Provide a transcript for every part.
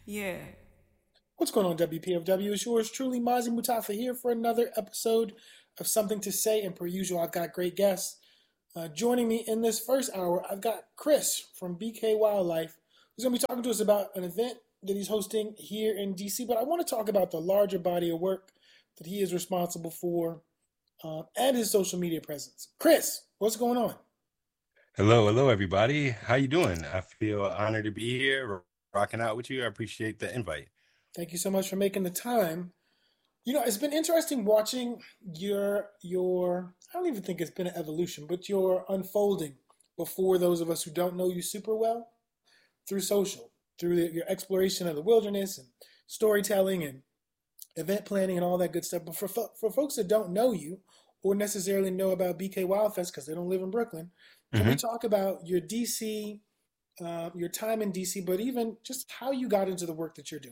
Yeah. What's going on, WPFW? It's yours truly, Mazi Mutafa, here for another episode of Something to Say. And per usual, I've got great guests. Joining me in this first hour, I've got Chris from BK Wildlife, who's going to be talking to us about an event that he's hosting here in DC. But I want to talk about the larger body of work that he is responsible for and his social media presence. Chris, what's going on? Hello, everybody. How you doing? I feel honored to be here, rocking out with you. I appreciate the invite. Thank you so much for making the time. It's been interesting watching your I don't even think it's been an evolution, but your unfolding before those of us who don't know you super well through social, through your exploration of the wilderness and storytelling and event planning and all that good stuff. But for folks that don't know you or necessarily know about BK Wildfest because they don't live in Brooklyn, can we hmm talk about your DC, your time in DC, but even just how you got into the work that you're doing?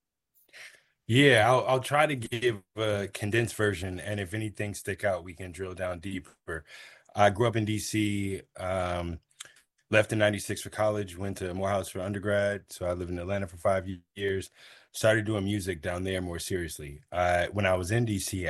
Yeah, I'll try to give a condensed version, and if anything stick out, we can drill down deeper. I grew up in DC, left in '96 for college, went to Morehouse for undergrad, so I lived in Atlanta for 5 years. Started doing music down there more seriously. When I was in DC,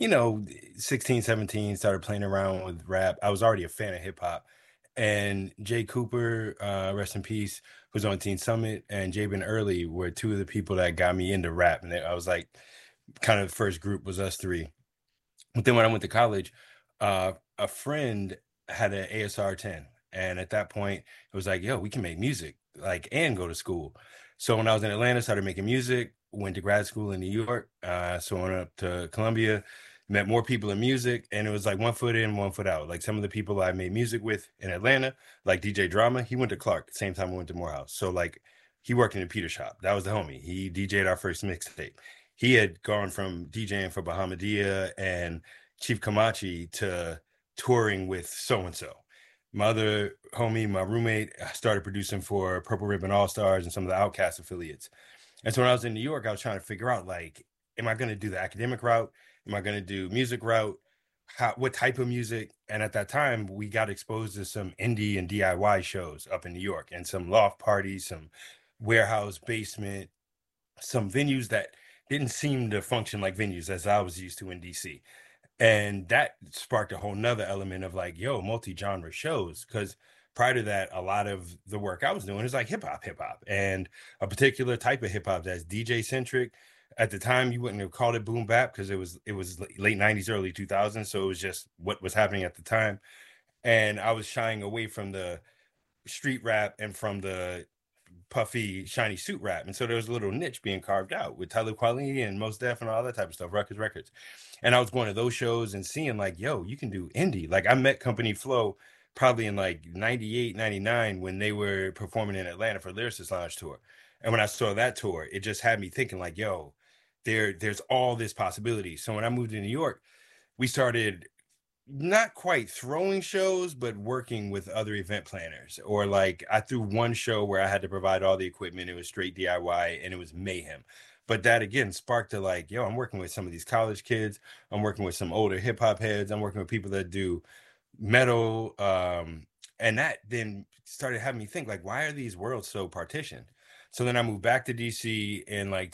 16, 17, started playing around with rap. I was already a fan of hip hop. And Jay Cooper, rest in peace, who's on Teen Summit, and Jabin Early were two of the people that got me into rap. And I was like, kind of the first group was us three. But then when I went to college, a friend had an ASR 10. And at that point, it was like, yo, we can make music, like, and go to school. So when I was in Atlanta, started making music, went to grad school in New York. So I went up to Columbia, met more people in music, and it was like one foot in, one foot out. Like some of the people I made music with in Atlanta, like DJ Drama, he went to Clark, same time I went to Morehouse. So like he worked in a Peter shop. That was the homie. He DJ'd our first mixtape. He had gone from DJing for Bahamadia and Chief Kamachi to touring with so and so. My other homie, my roommate, started producing for Purple Ribbon All Stars and some of the Outcast affiliates. And so when I was in New York, I was trying to figure out like, am I going to do the academic route? Am I going to do music route? What type of music? And at that time, we got exposed to some indie and DIY shows up in New York and some loft parties, some warehouse basement, some venues that didn't seem to function like venues as I was used to in DC. And that sparked a whole nother element of like, yo, multi-genre shows. Because prior to that, a lot of the work I was doing is like hip hop, and a particular type of hip hop that's DJ centric. At the time, you wouldn't have called it boom bap because it was late '90s, early 2000s, so it was just what was happening at the time. And I was shying away from the street rap and from the puffy, shiny suit rap. And so there was a little niche being carved out with Tyler Quali and Most Def and all that type of stuff, Ruckus Records. And I was going to those shows and seeing like, yo, you can do indie. Like I met Company Flow probably in like '98, '99 when they were performing in Atlanta for Lyricist Lounge tour. And when I saw that tour, it just had me thinking like, yo, there's all this possibility. So when I moved to New York, we started not quite throwing shows, but working with other event planners. Or like I threw one show where I had to provide all the equipment. It was straight DIY and it was mayhem. But that again sparked to like, yo, I'm working with some of these college kids. I'm working with some older hip hop heads. I'm working with people that do metal. And that then started having me think like, why are these worlds so partitioned? So then I moved back to DC in like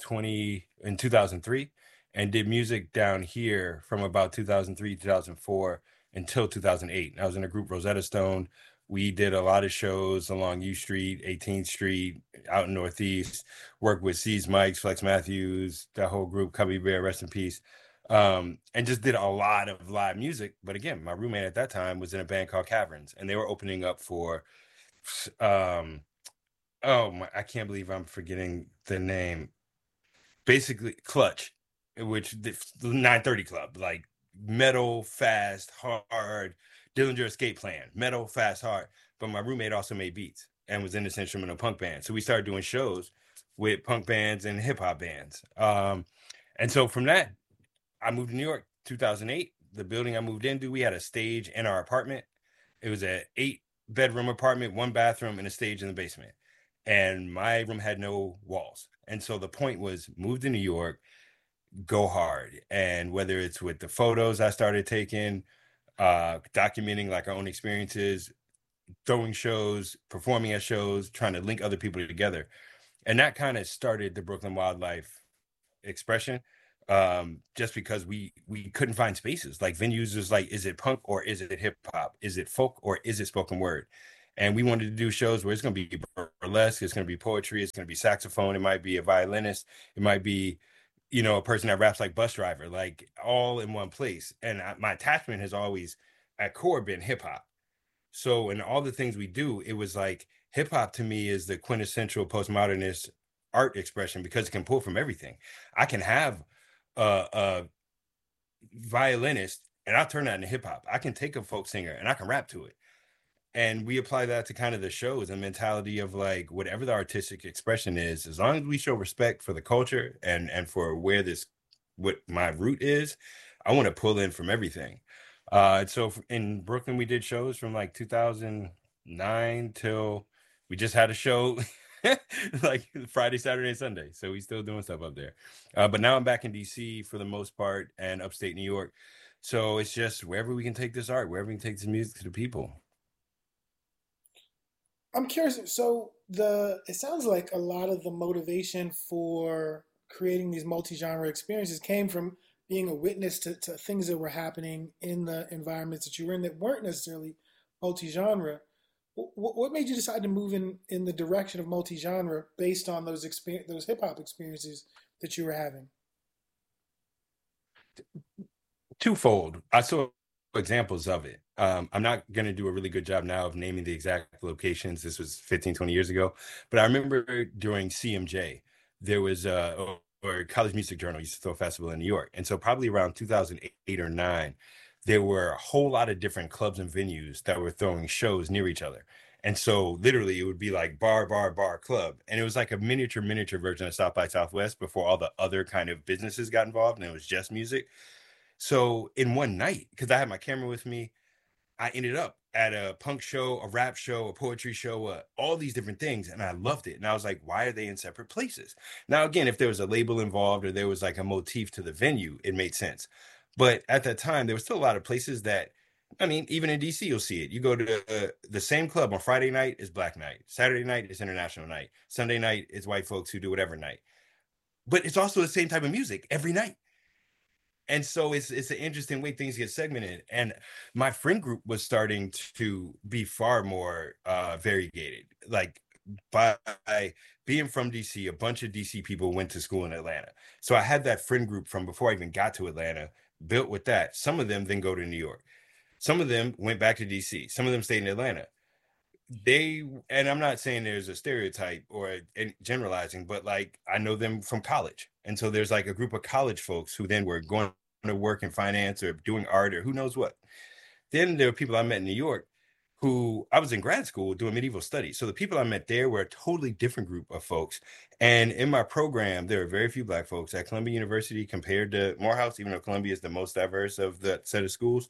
2003 and did music down here from about 2003, 2004 until 2008. I was in a group, Rosetta Stone. We did a lot of shows along U Street, 18th Street, out in Northeast, worked with C's Mikes, Flex Matthews, that whole group, Cubby Bear, rest in peace. And just did a lot of live music. But again, my roommate at that time was in a band called Caverns, and they were opening up for, um, oh my, I can't believe I'm forgetting the name. Basically, Clutch, which the 930 Club, like metal, fast, hard, Dillinger Escape Plan, metal, fast, hard. But my roommate also made beats and was in this instrumental punk band. So we started doing shows with punk bands and hip hop bands. And so from that, I moved to New York 2008. The building I moved into, we had a stage in our apartment. It was an 8 bedroom apartment, one bathroom, and a stage in the basement. And my room had no walls. And so the point was move to New York, go hard. And whether it's with the photos I started taking, documenting like our own experiences, throwing shows, performing at shows, trying to link other people together. And that kind of started the Brooklyn Wildlife expression, just because we couldn't find spaces. Like venues was like, is it punk or is it hip hop? Is it folk or is it spoken word? And we wanted to do shows where it's going to be burlesque, it's going to be poetry, it's going to be saxophone, it might be a violinist, it might be, a person that raps like Bus Driver, like all in one place. And my attachment has always at core been hip hop. So in all the things we do, it was like hip hop to me is the quintessential postmodernist art expression because it can pull from everything. I can have a violinist and I'll turn that into hip hop. I can take a folk singer and I can rap to it. And we apply that to kind of the shows and mentality of like whatever the artistic expression is, as long as we show respect for the culture and for where this what my root is, I want to pull in from everything. So in Brooklyn, we did shows from like 2009 till we just had a show like Friday, Saturday, and Sunday. So we still doing stuff up there. But now I'm back in DC for the most part and upstate New York. So it's just wherever we can take this art, wherever we can take this music to the people. I'm curious. So it sounds like a lot of the motivation for creating these multi-genre experiences came from being a witness to things that were happening in the environments that you were in that weren't necessarily multi-genre. What made you decide to move in the direction of multi-genre based on those hip hop experiences that you were having? Twofold. I saw examples of it. I'm not going to do a really good job now of naming the exact locations. This was 15, 20 years ago. But I remember during CMJ, there was or College Music Journal used to throw a festival in New York. And so probably around 2008 or 9, there were a whole lot of different clubs and venues that were throwing shows near each other. And so literally it would be like bar, bar, bar, club. And it was like a miniature version of South by Southwest before all the other kind of businesses got involved and it was just music. So in one night, because I had my camera with me, I ended up at a punk show, a rap show, a poetry show, all these different things. And I loved it. And I was like, why are they in separate places? Now, again, if there was a label involved or there was like a motif to the venue, it made sense. But at that time, there was still a lot of places that, I mean, even in DC, you'll see it. You go to the same club on Friday night is Black night. Saturday night is International night. Sunday night is white folks who do whatever night. But it's also the same type of music every night. And so it's an interesting way things get segmented. And my friend group was starting to be far more variegated. Like by being from DC, a bunch of DC people went to school in Atlanta. So I had that friend group from before I even got to Atlanta, built with that. Some of them then go to New York. Some of them went back to DC. Some of them stayed in Atlanta. And I'm not saying there's a stereotype or generalizing, but like I know them from college. And so there's like a group of college folks who then were going to work in finance or doing art or who knows what. Then there were people I met in New York who I was in grad school doing medieval studies. So the people I met there were a totally different group of folks. And in my program, there are very few Black folks at Columbia University compared to Morehouse, even though Columbia is the most diverse of the set of schools.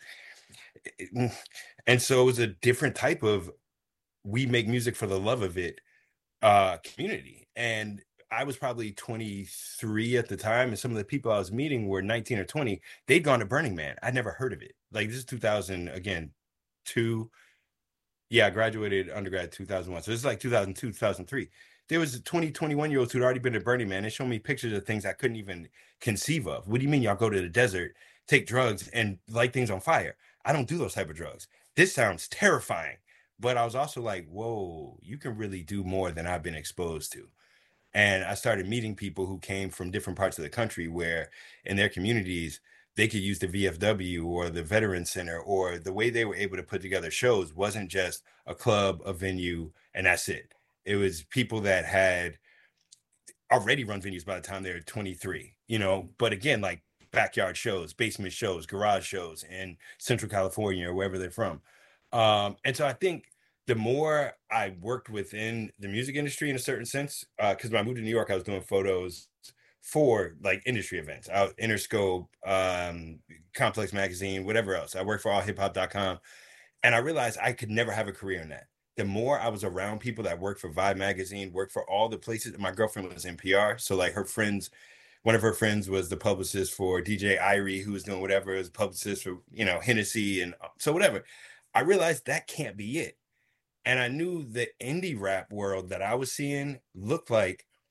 And so it was a different type of we make music for the love of it community. And I was probably 23 at the time, and some of the people I was meeting were 19 or 20. They'd gone to Burning Man. I'd never heard of it. Like this is 2000 again, two. Yeah, I graduated undergrad 2001. So this is like 2002, 2003. There was 20, 21-year-olds who'd already been to Burning Man. They showed me pictures of things I couldn't even conceive of. What do you mean y'all go to the desert, take drugs, and light things on fire? I don't do those type of drugs. This sounds terrifying. But I was also like, whoa, you can really do more than I've been exposed to. And I started meeting people who came from different parts of the country where in their communities, they could use the VFW or the Veteran Center, or the way they were able to put together shows wasn't just a club, a venue, and that's it. It was people that had already run venues by the time they were 23, but again, like backyard shows, basement shows, garage shows in Central California or wherever they're from. And so I think the more I worked within the music industry in a certain sense, because when I moved to New York, I was doing photos for like industry events, out Interscope, Complex Magazine, whatever else. I worked for allhiphop.com, and I realized I could never have a career in that. The more I was around people that worked for Vibe magazine, worked for all the places. My girlfriend was in PR, so like her friends, one of her friends was the publicist for DJ Irie, who was doing whatever, as publicist for Hennessy, and so whatever. I realized that can't be it. And I knew the indie rap world that I was seeing looked like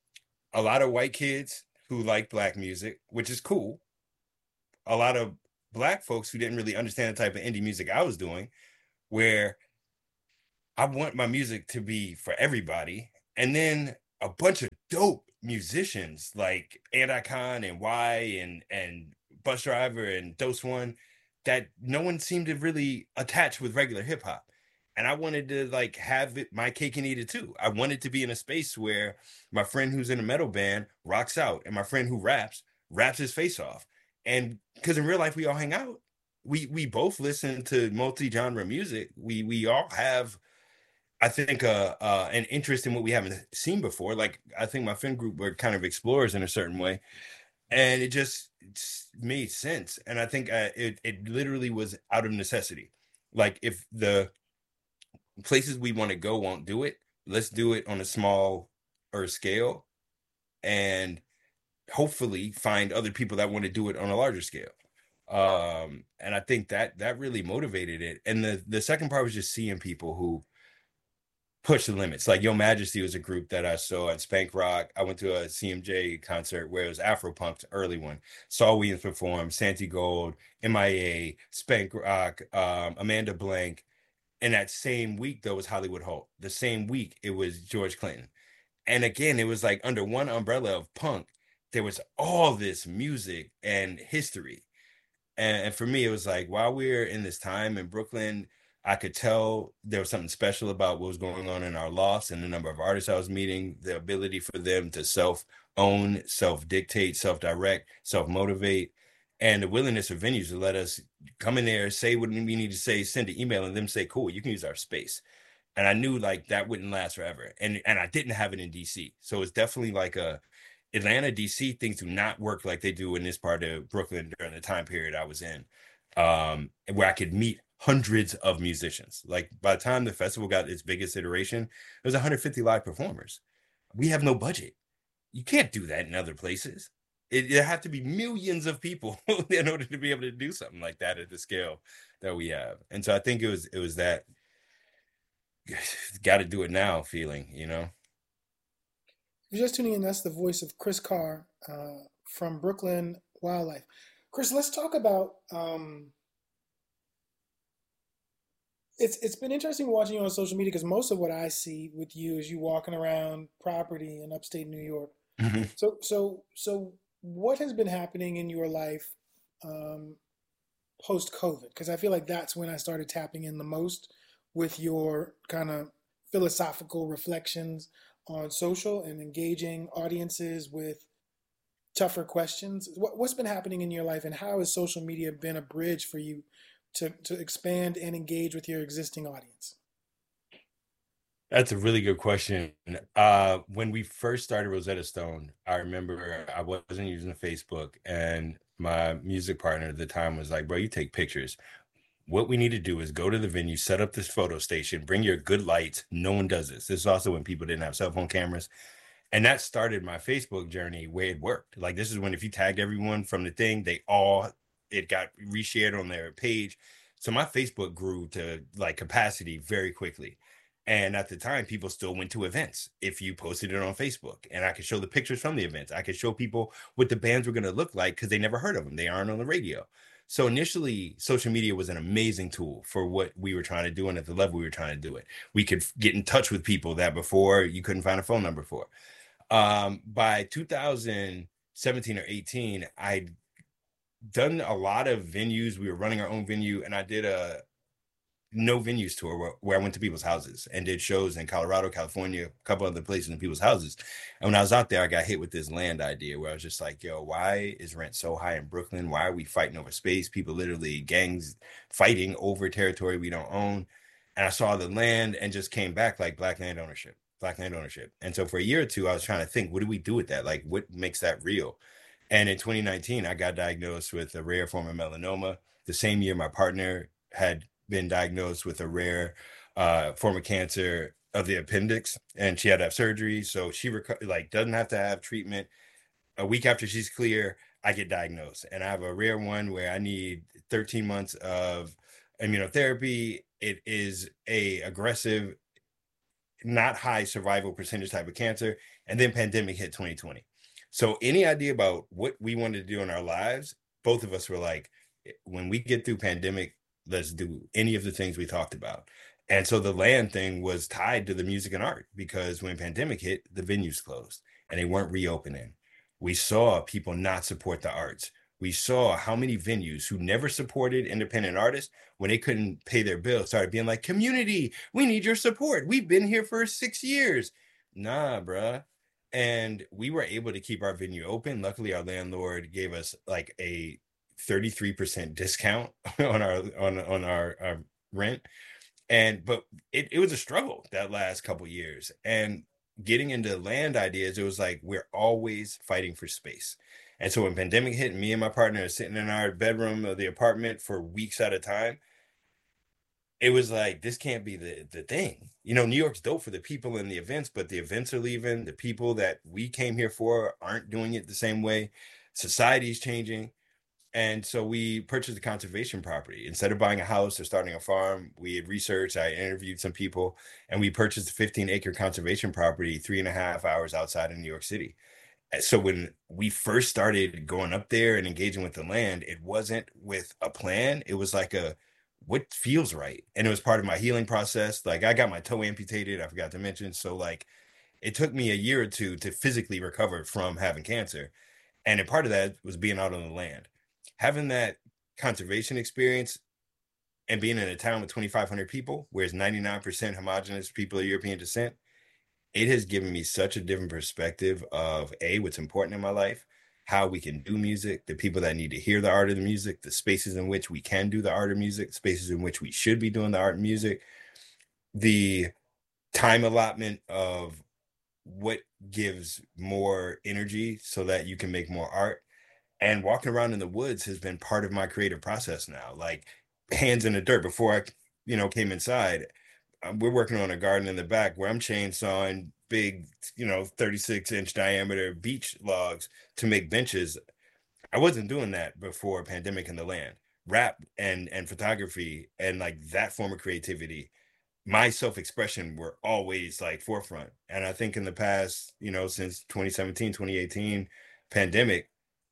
a lot of white kids who like black music, which is cool. A lot of black folks who didn't really understand the type of indie music I was doing, where I want my music to be for everybody. And then a bunch of dope musicians like Anticon and Y and Bus Driver and Dose One that no one seemed to really attach with regular hip hop. And I wanted to like have it my cake and eat it too. I wanted to be in a space where my friend who's in a metal band rocks out and my friend who raps his face off. And because in real life we all hang out. We both listen to multi-genre music. We all have, I think, an interest in what we haven't seen before. Like I think my friend group were kind of explorers in a certain way, and it's made sense. And I think it literally was out of necessity. Like if the places we want to go won't do it, let's do it on a small or scale, and hopefully find other people that want to do it on a larger scale. And I think that really motivated it. And the second part was just seeing people who push the limits. Like Yo Majesty was a group that I saw at Spank Rock. I went to a CMJ concert where it was Afropunk's early one. Saul Williams perform, Santi Gold, MIA, Spank Rock, Amanda Blank. And that same week, though, was Hollywood Hope. The same week, it was George Clinton. And again, it was like under one umbrella of punk, there was all this music and history. And for me, it was like while we were in this time in Brooklyn, I could tell there was something special about what was going on in our lofts and the number of artists I was meeting, the ability for them to self own, self dictate, self direct, self motivate, and the willingness of venues to let us come in there, say what we need to say, send an email, and them say, cool, you can use our space. And I knew like that wouldn't last forever. And I didn't have it in DC. So it's definitely like a Atlanta, DC, things do not work like they do in this part of Brooklyn during the time period I was in, where I could meet hundreds of musicians. Like by the time the festival got its biggest iteration, it was 150 live performers. We have no budget. You can't do that in other places. It have to be millions of people in order to be able to do something like that at the scale that we have. And so I think it was that got to do it now feeling, you know. If you're just tuning in, that's the voice of Chris Carr from Brooklyn Wildlife. Chris, let's talk about. It's been interesting watching you on social media because most of what I see with you is you walking around property in upstate New York. Mhm. So what has been happening in your life um, post COVID? Because I feel like that's when I started tapping in the most with your kind of philosophical reflections on social and engaging audiences with tougher questions. What's been happening in your life, and how has social media been a bridge for you to expand and engage with your existing audience? That's a really good question. When we first started Rosetta Stone, I remember I wasn't using Facebook, and my music partner at the time was like, "Bro, you take pictures. What we need to do is go to the venue, set up this photo station, bring your good lights. No one does this. This is also when people didn't have cell phone cameras." And that started my Facebook journey where it worked. Like this is when if you tagged everyone from the thing, it got reshared on their page. So my Facebook grew to like capacity very quickly. And at the time, people still went to events if you posted it on Facebook. And I could show the pictures from the events. I could show people what the bands were going to look like because they never heard of them. They aren't on the radio. So initially, social media was an amazing tool for what we were trying to do and at the level we were trying to do it. We could get in touch with people that before you couldn't find a phone number for. By 2017 or 18, I'd done a lot of venues. We were running our own venue, and I did a no venues tour where I went to people's houses and did shows in Colorado, California, a couple other places in people's houses. And when I was out there, I got hit with this land idea where I was just like, yo, why is rent so high in Brooklyn? Why are we fighting over space? People literally gangs fighting over territory we don't own. And I saw the land and just came back like black land ownership, black land ownership. And so for a year or two, I was trying to think, what do we do with that? Like, what makes that real? And in 2019, I got diagnosed with a rare form of melanoma. The same year, my partner had been diagnosed with a rare form of cancer of the appendix, and she had to have surgery. So she like doesn't have to have treatment. A week after she's clear, I get diagnosed, and I have a rare one where I need 13 months of immunotherapy. It is a aggressive, not high survival percentage type of cancer, And then pandemic hit 2020. So any idea about what we wanted to do in our lives, both of us were like, when we get through pandemic, let's do any of the things we talked about. And so the land thing was tied to the music and art because when pandemic hit, the venues closed and they weren't reopening. We saw people not support the arts. We saw how many venues who never supported independent artists, when they couldn't pay their bills, started being like, community, we need your support. We've been here for 6 years. Nah, bruh. And we were able to keep our venue open. Luckily, our landlord gave us like a 33% discount on our rent. And but it was a struggle that last couple years. And getting into land ideas, it was like we're always fighting for space. And so when pandemic hit, me and my partner are sitting in our bedroom of the apartment for weeks at a time, it was like this can't be the thing. New York's dope for the people and the events, but the events are leaving. The people that we came here for aren't doing it the same way. Society's changing. And so we purchased a conservation property. Instead of buying a house or starting a farm, we had researched, I interviewed some people, and we purchased a 15-acre conservation property 3.5 hours outside of New York City. And so when we first started going up there and engaging with the land, it wasn't with a plan. It was like what feels right. And it was part of my healing process. Like I got my toe amputated, I forgot to mention. So like it took me a year or two to physically recover from having cancer. And a part of that was being out on the land. Having that conservation experience and being in a town with 2,500 people, where it's 99% homogenous people of European descent, it has given me such a different perspective of what's important in my life, how we can do music, the people that need to hear the art of the music, the spaces in which we can do the art of music, spaces in which we should be doing the art of music, the time allotment of what gives more energy so that you can make more art. And walking around in the woods has been part of my creative process now. Like hands in the dirt before I came inside. We're working on a garden in the back where I'm chainsawing big, 36-inch diameter beech logs to make benches. I wasn't doing that before pandemic in the land. Rap and photography and like that form of creativity, my self-expression were always like forefront. And I think in the past, since 2017, 2018 pandemic,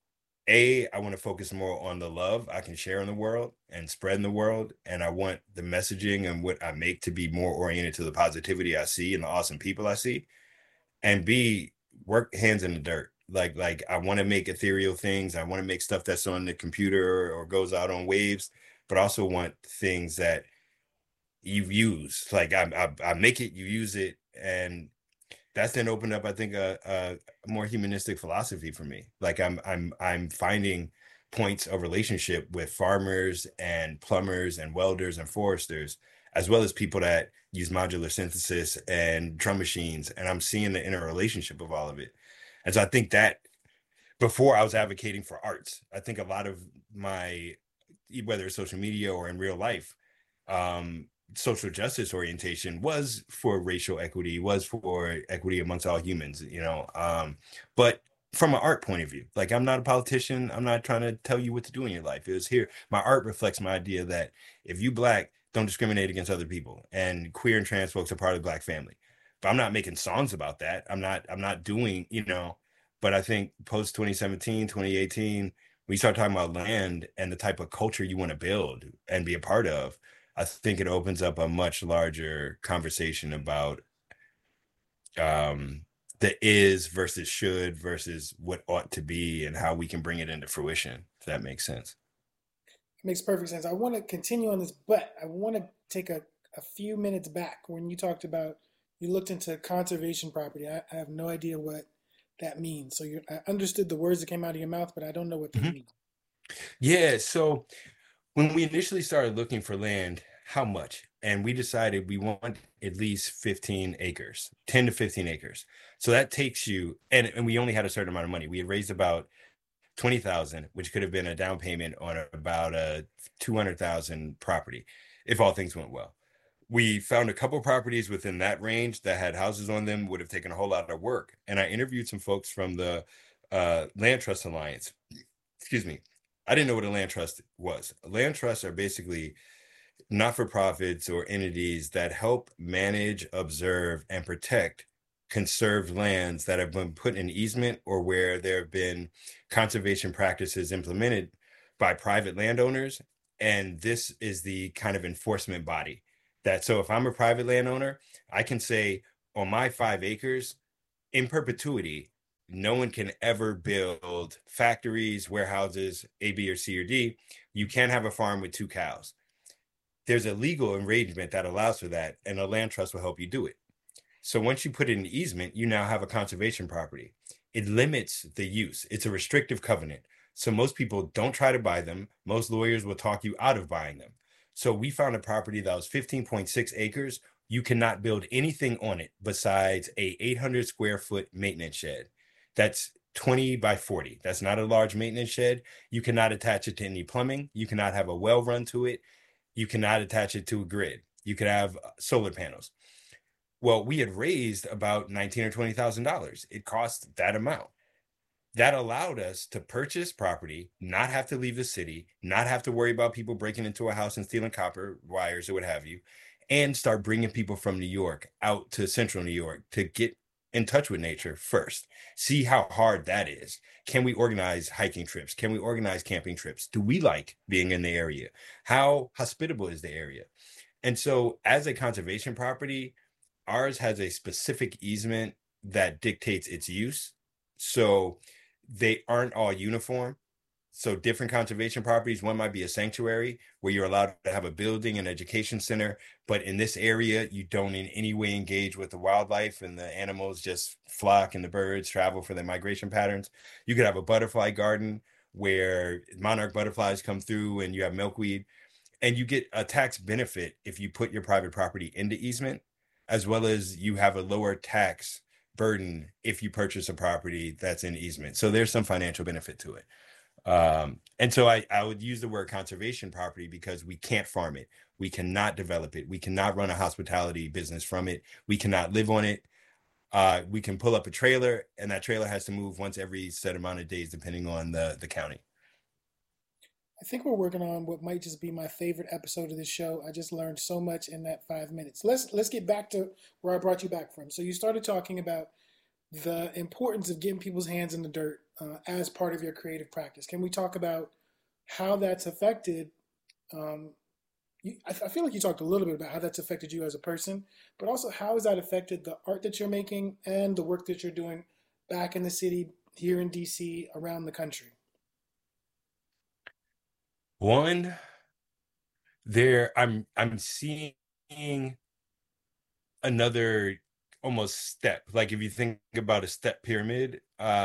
I want to focus more on the love I can share in the world and spread in the world. And I want the messaging and what I make to be more oriented to the positivity I see and the awesome people I see. And B, work hands in the dirt. Like I want to make ethereal things. I want to make stuff that's on the computer or goes out on waves, but also want things that you use. Like I make it, you use it, and that's then opened up, I think, a more humanistic philosophy for me. Like I'm finding points of relationship with farmers and plumbers and welders and foresters, as well as people that use modular synthesis and drum machines. And I'm seeing the interrelationship of all of it. And so I think that before I was advocating for arts, I think a lot of my, whether it's social media or in real life, um, social justice orientation was for racial equity, was for equity amongst all humans. But from an art point of view, like I'm not a politician. I'm not trying to tell you what to do in your life. It was here. My art reflects my idea that if you Black, don't discriminate against other people, and queer and trans folks are part of the Black family. But I'm not making songs about that. I'm not doing. But I think post 2017, 2018, we start talking about land and the type of culture you want to build and be a part of. I think it opens up a much larger conversation about um, the is versus should versus what ought to be and how we can bring it into fruition, if that makes sense. It makes perfect sense. I want to continue on this, but I want to take a few minutes back when you talked about you looked into conservation property. I have no idea what that means. So I understood the words that came out of your mouth, but I don't know what they Mhm. mean. Yeah. So when we initially started looking for land, how much? And we decided we want at least 15 acres, 10 to 15 acres. So that takes you, and we only had a certain amount of money. We had raised about 20,000, which could have been a down payment on about a 200,000 property if all things went well. We found a couple properties within that range that had houses on them, would have taken a whole lot of work. And I interviewed some folks from the Land Trust Alliance. Excuse me. I didn't know what a land trust was. Land trusts are basically not for profits or entities that help manage, observe, and protect conserved lands that have been put in easement or where there have been conservation practices implemented by private landowners. And this is the kind of enforcement body that, so if I'm a private landowner, I can say on my 5 acres, in perpetuity, no one can ever build factories, warehouses, A, B, or C, or D. You can't have a farm with 2 cows. There's a legal arrangement that allows for that, and a land trust will help you do it. So once you put it in easement, you now have a conservation property. It limits the use. It's a restrictive covenant. So most people don't try to buy them. Most lawyers will talk you out of buying them. So we found a property that was 15.6 acres. You cannot build anything on it besides a 800 square foot maintenance shed. That's 20 by 40. That's not a large maintenance shed. You cannot attach it to any plumbing. You cannot have a well run to it. You cannot attach it to a grid. You could have solar panels. Well, we had raised about $19,000 or $20,000. It cost that amount. That allowed us to purchase property, not have to leave the city, not have to worry about people breaking into a house and stealing copper wires or what have you, and start bringing people from New York out to central New York to get in touch with nature first. See how hard that is. Can we organize hiking trips? Can we organize camping trips? Do we like being in the area? How hospitable is the area? And so, as a conservation property, ours has a specific easement that dictates its use. So they aren't all uniform. So different conservation properties, one might be a sanctuary where you're allowed to have a building, an education center, but in this area, you don't in any way engage with the wildlife, and the animals just flock and the birds travel for their migration patterns. You could have a butterfly garden where monarch butterflies come through and you have milkweed, and you get a tax benefit if you put your private property into easement, as well as you have a lower tax burden if you purchase a property that's in easement. So there's some financial benefit to it. And so I would use the word conservation property because we can't farm it. We cannot develop it. We cannot run a hospitality business from it. We cannot live on it. We can pull up a trailer, and that trailer has to move once every set amount of days, depending on the county. I think we're working on what might just be my favorite episode of this show. I just learned so much in that 5 minutes. Let's get back to where I brought you back from. So you started talking about the importance of getting people's hands in the dirt as part of your creative practice. Can we talk about how that's affected? I feel like you talked a little bit about how that's affected you as a person, but also how has that affected the art that you're making and the work that you're doing back in the city, here in DC, around the country? One, I'm seeing another almost step. Like if you think about a step pyramid,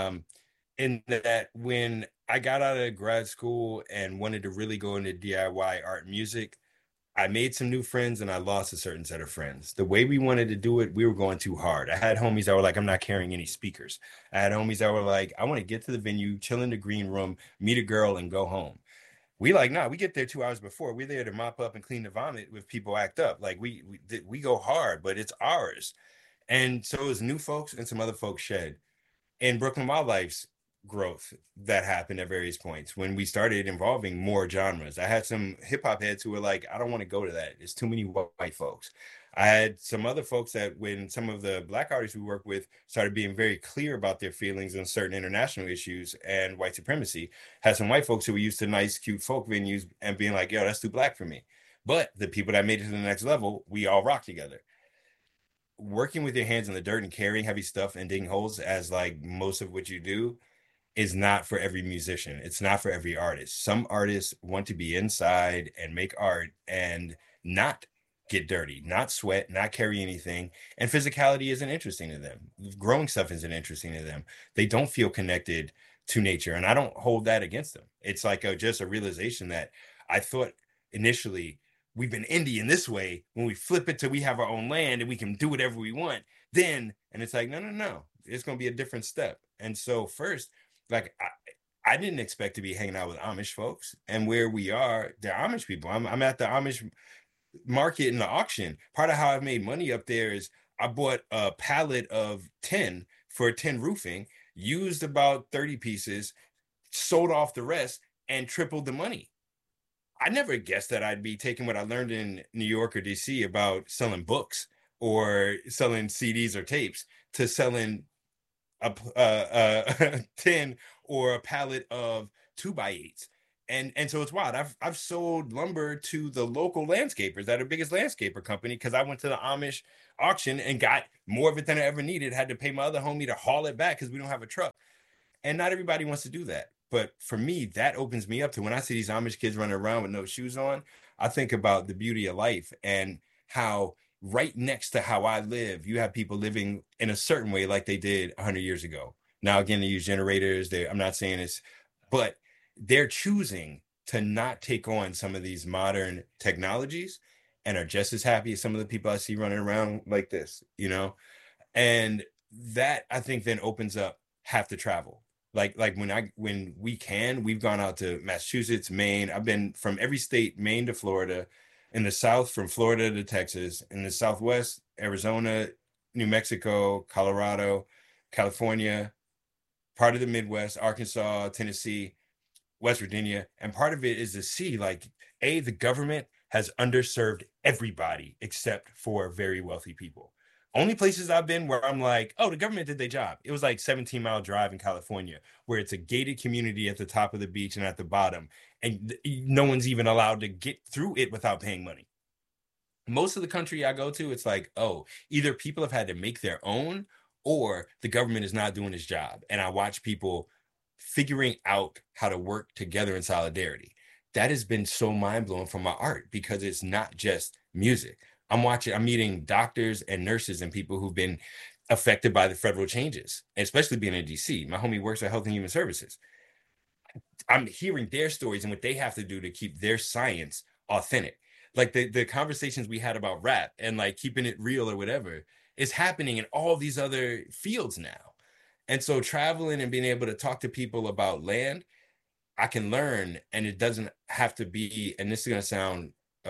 in that when I got out of grad school and wanted to really go into DIY art and music, I made some new friends and I lost a certain set of friends. The way we wanted to do it, we were going too hard. I had homies that were like, I'm not carrying any speakers. I had homies that were like, I want to get to the venue, chill in the green room, meet a girl, and go home. We like, nah, we get there 2 hours before. We're there to mop up and clean the vomit if people act up. Like we go hard, but it's ours. And so it was new folks and some other folks shed. And Brooklyn Wildlife's growth that happened at various points when we started involving more genres. I had some hip hop heads who were like, I don't want to go to that. It's too many white folks. I had some other folks that when some of the black artists we work with started being very clear about their feelings on certain international issues and white supremacy, had some white folks who were used to nice, cute folk venues and being like, yo, that's too black for me. But the people that made it to the next level, we all rock together. Working with your hands in the dirt and carrying heavy stuff and digging holes, as like most of what you do, is not for every musician. It's not for every artist. Some artists want to be inside and make art and not get dirty, not sweat, not carry anything. And physicality isn't interesting to them. Growing stuff isn't interesting to them. They don't feel connected to nature. And I don't hold that against them. It's like just a realization that I thought initially we've been indie in this way. When we flip it to we have our own land and we can do whatever we want, then, and it's like, no, no, no. It's going to be a different step. And so first, like I didn't expect to be hanging out with Amish folks, and where we are, they're Amish people. I'm at the Amish market in the auction. Part of how I've made money up there is I bought a pallet of 10 for 10 roofing, used about 30 pieces, sold off the rest, and tripled the money. I never guessed that I'd be taking what I learned in New York or DC about selling books or selling CDs or tapes to selling a tin or a pallet of 2x8s. And so it's wild. I've sold lumber to the local landscapers that are biggest landscaper company because I went to the Amish auction and got more of it than I ever needed. Had to pay my other homie to haul it back because we don't have a truck. And not everybody wants to do that. But for me, that opens me up to when I see these Amish kids running around with no shoes on, I think about the beauty of life and how right next to how I live, you have people living in a certain way like they did 100 years ago. Now, again, they use generators. I'm not saying it's, but they're choosing to not take on some of these modern technologies and are just as happy as some of the people I see running around like this, you know? And that I think then opens up half the travel. Like when we've gone out to Massachusetts, Maine. I've been from every state, Maine to Florida, in the South from Florida to Texas, in the Southwest, Arizona, New Mexico, Colorado, California, part of the Midwest, Arkansas, Tennessee, West Virginia. And part of it is to see like, the government has underserved everybody except for very wealthy people. Only places I've been where I'm like, oh, the government did their job. It was like 17-mile drive in California, where it's a gated community at the top of the beach and at the bottom, and no one's even allowed to get through it without paying money. Most of the country I go to, it's like, oh, either people have had to make their own or the government is not doing its job. And I watch people figuring out how to work together in solidarity. That has been so mind-blowing for my art because it's not just music. I'm meeting doctors and nurses and people who've been affected by the federal changes, especially being in DC. My homie works at Health and Human Services. I'm hearing their stories and what they have to do to keep their science authentic. Like the conversations we had about rap and like keeping it real or whatever is happening in all these other fields now. And so traveling and being able to talk to people about land, I can learn, and it doesn't have to be, and this is going to sound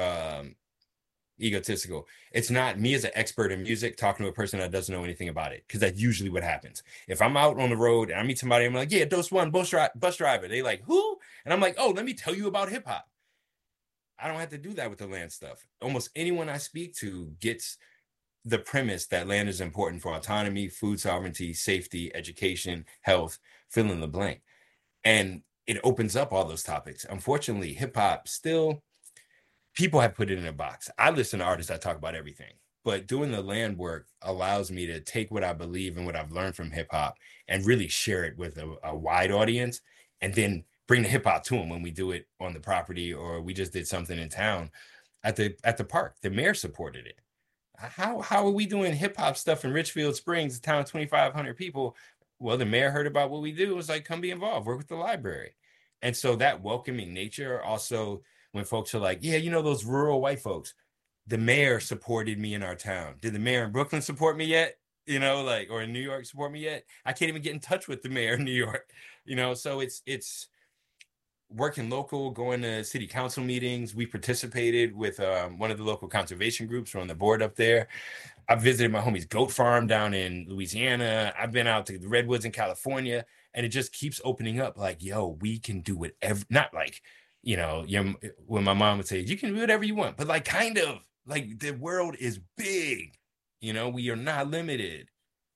egotistical. It's not me as an expert in music talking to a person that doesn't know anything about it, because that's usually what happens. If I'm out on the road and I meet somebody, I'm like, yeah, Dose One, bus driver. They like, who? And I'm like, oh, let me tell you about hip hop. I don't have to do that with the land stuff. Almost anyone I speak to gets the premise that land is important for autonomy, food sovereignty, safety, education, health, fill in the blank. And it opens up all those topics. Unfortunately, hip hop still, people have put it in a box. I listen to artists that talk about everything, but doing the land work allows me to take what I believe and what I've learned from hip hop and really share it with a wide audience, and then bring the hip hop to them when we do it on the property, or we just did something in town at the park. The mayor supported it. How are we doing hip hop stuff in Richfield Springs, a town of 2,500 people? Well, the mayor heard about what we do. It was like, come be involved, work with the library. And so that welcoming nature also, when folks are like, yeah, those rural white folks, the mayor supported me in our town. Did the mayor in Brooklyn support me yet? Or in New York support me yet? I can't even get in touch with the mayor in New York. So it's working local, going to city council meetings. We participated with one of the local conservation groups. We're on the board up there. I visited my homie's goat farm down in Louisiana. I've been out to the redwoods in California, and it just keeps opening up. Like, yo, we can do whatever. Not like, when my mom would say, you can do whatever you want, but like, kind of like, the world is big. We are not limited.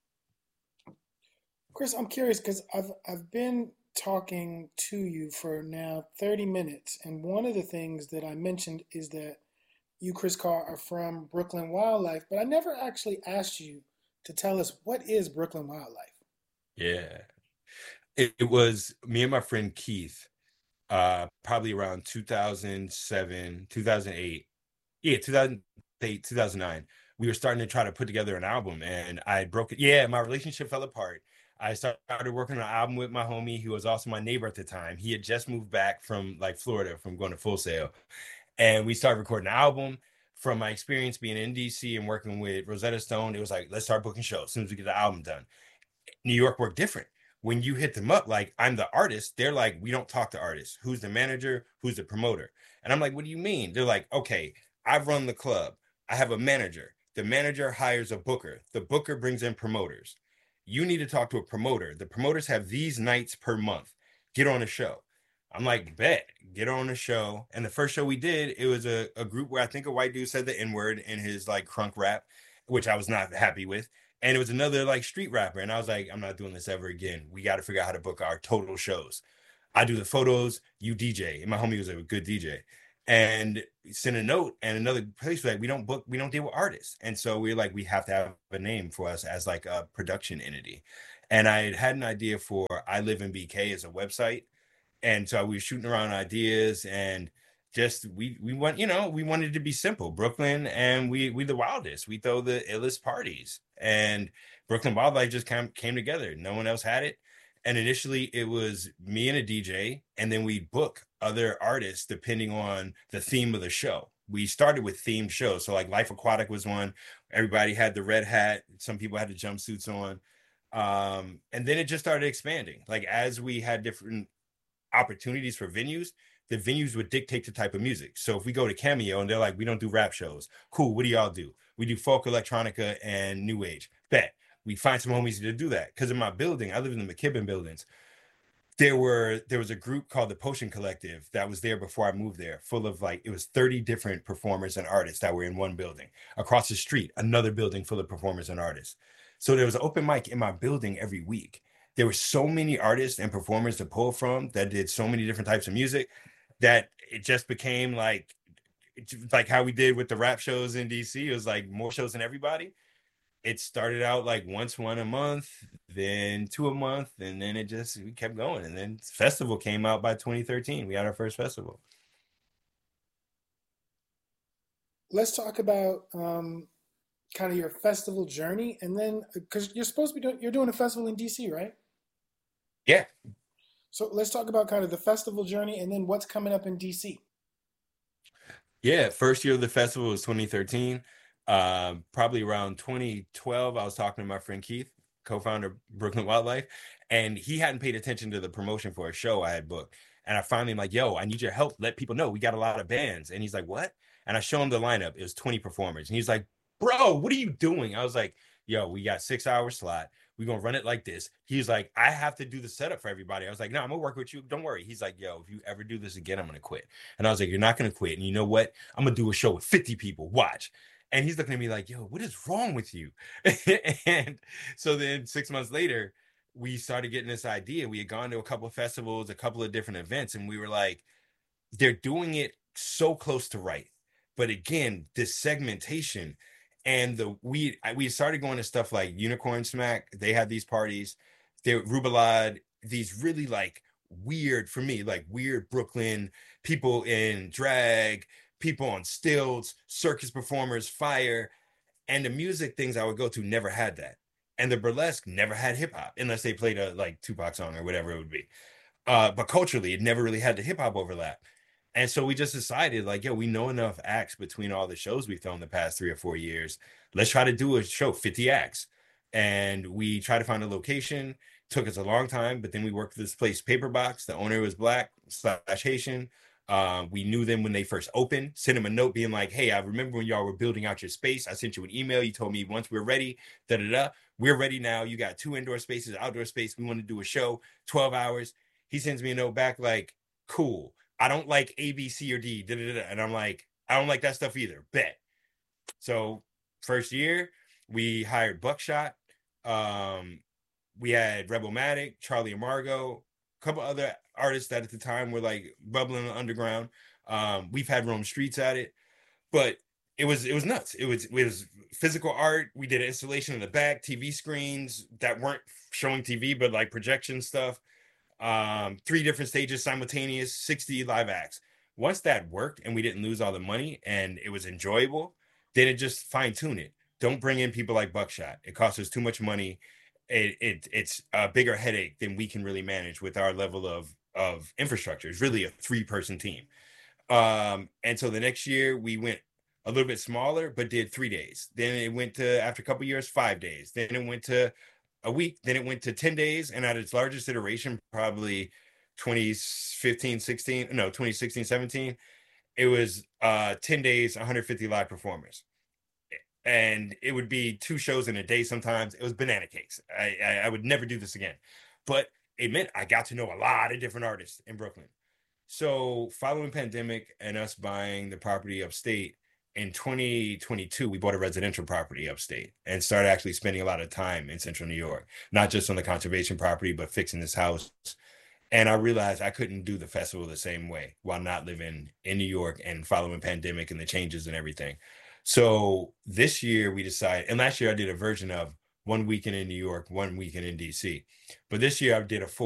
Chris, I'm curious because I've been talking to you for now 30 minutes, and one of the things that I mentioned is that you, Chris Carr, are from Brooklyn Wildlife, but I never actually asked you to tell us what is Brooklyn Wildlife. Yeah. It was me and my friend Keith, probably around 2007, 2008. Yeah, 2008, 2009. We were starting to try to put together an album, and I broke it. Yeah, my relationship fell apart. I started working on an album with my homie, who was also my neighbor at the time. He had just moved back from like Florida from going to Full Sail. And we started recording an album. From my experience being in DC and working with Rosetta Stone, it was like, let's start booking shows as soon as we get the album done. New York worked different. When you hit them up, like, I'm the artist, they're like, we don't talk to artists. Who's the manager? Who's the promoter? And I'm like, what do you mean? They're like, okay, I run the club. I have a manager. The manager hires a booker. The booker brings in promoters. You need to talk to a promoter. The promoters have these nights per month. Get on a show. I'm like, bet, get on a show. And the first show we did, it was a group where I think a white dude said the N-word in his like crunk rap. which I was not happy with. And it was another like street rapper. And I was like, I'm not doing this ever again. We got to figure out how to book our total shows. I do the photos, you DJ. And my homie was a good DJ. And sent a note, and another place was like, we don't deal with artists. And so we're like, we have to have a name for us as like a production entity. And I had an idea for I Live in BK as a website. And so we were shooting around ideas, and just we want, we wanted to be simple. Brooklyn, and we the wildest. We throw the illest parties, and Brooklyn Wildlife just came together. No one else had it. And initially it was me and a DJ, and then we book other artists depending on the theme of the show. We started with themed shows. So like Life Aquatic was one. Everybody had the red hat. Some people had the jumpsuits on. And then it just started expanding. Like as we had different opportunities for venues, the venues would dictate the type of music. So if we go to Cameo and they're like, we don't do rap shows. Cool. What do y'all do? We do folk, electronica, and new age. Bet. We find some homies to do that. Because in my building, I live in the McKibben buildings. There was a group called the Potion Collective that was there before I moved there, full of like, it was 30 different performers and artists that were in one building. Across the street, another building full of performers and artists. So there was an open mic in my building every week. There were so many artists and performers to pull from that did so many different types of music that it just became like how we did with the rap shows in DC. It was like more shows than everybody. It started out like one a month, then two a month, and then we kept going. And then festival came out by 2013. We had our first festival. Let's talk about kind of your festival journey, and then because you're supposed to be you're doing a festival in DC, right? Yeah. So let's talk about kind of the festival journey, and then what's coming up in DC. Yeah, first year of the festival was 2013. Probably around 2012, I was talking to my friend Keith, co-founder of Brooklyn Wildlife, and he hadn't paid attention to the promotion for a show I had booked. And I finally am like, yo, I need your help. Let people know we got a lot of bands. And he's like, what? And I show him the lineup. It was 20 performers. And he's like, bro, what are you doing? I was like, yo, we got 6 hour slot. We're gonna run it like this. He's like, I have to do the setup for everybody. I was like, no, I'm gonna work with you. Don't worry. He's like, yo, if you ever do this again, I'm gonna quit. And I was like, you're not gonna quit. And you know what? I'm gonna do a show with 50 people. Watch. And he's looking at me like, yo, what is wrong with you? And so then 6 months later, we started getting this idea. We had gone to a couple of festivals, a couple of different events, and we were like, they're doing it so close to right. But again, this segmentation and we started going to stuff like Unicorn Smack. They had these parties. They Rubalad, these really like weird for me, like weird Brooklyn people in drag, people on stilts, circus performers, fire, and the music things I would go to never had that. And the burlesque never had hip hop unless they played a like Tupac song or whatever it would be. But culturally, it never really had the hip hop overlap. And so we just decided, like, yo, we know enough acts between all the shows we've filmed the past 3 or 4 years. Let's try to do a show, 50 acts. And we tried to find a location. Took us a long time, but then we worked with this place, Paper Box. The owner was black slash Haitian. We knew them when they first opened. Sent them a note being like, hey, I remember when y'all were building out your space. I sent you an email. You told me once we're ready, da da da. We're ready now. You got 2 indoor spaces, outdoor space. We want to do a show, 12 hours. He sends me a note back like, cool. I don't like A, B, C, or D. Da, da, da. And I'm like, I don't like that stuff either. Bet. So first year, we hired Buckshot. We had Rebelmatic, Charlie and Margot, a couple other artists that at the time were like bubbling underground. We've had Rome Streets at it, but it was nuts. It was physical art. We did an installation in the back, TV screens that weren't showing TV, but like projection stuff. 3 different stages simultaneous, 60 live acts. Once that worked and we didn't lose all the money and it was enjoyable, then it just fine tune it. Don't bring in people like Buckshot. It costs us too much money. It's a bigger headache than we can really manage with our level of infrastructure. It's really a 3-person team. And so the next year we went a little bit smaller, but did 3 days. Then it went to, after a couple of years, 5 days. Then it went to a week. Then it went to 10 days. And at its largest iteration, probably 2015, 16, no, 2016, 17, it was 10 days, 150 live performers. And it would be 2 shows in a day sometimes. It was banana cakes. I would never do this again. But it meant I got to know a lot of different artists in Brooklyn. So following pandemic and us buying the property upstate, in 2022, we bought a residential property upstate and started actually spending a lot of time in central New York, not just on the conservation property, but fixing this house. And I realized I couldn't do the festival the same way while not living in New York and following pandemic and the changes and everything. So this year we decided, and last year I did a version of one weekend in New York, one weekend in DC. But this year I did a full